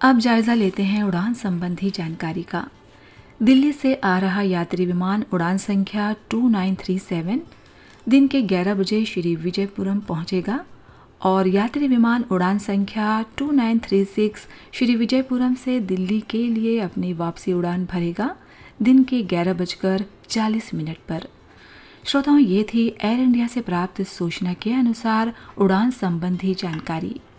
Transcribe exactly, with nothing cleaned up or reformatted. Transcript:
अब जायजा लेते हैं उड़ान संबंधी जानकारी का। दिल्ली से आ रहा यात्री विमान उड़ान संख्या टू नाइन थ्री सेवन दिन के ग्यारह बजे श्री विजयपुरम पहुंचेगा और यात्री विमान उड़ान संख्या to nine three six Shri Vijayapuram से दिल्ली के लिए अपनी वापसी उड़ान भरेगा दिन के ग्यारह बजकर चालीस मिनट पर। श्रोताओं, ये थी एयर इंडिया से प्राप्त सूचना के अनुसार उड़ान संबंधी जानकारी।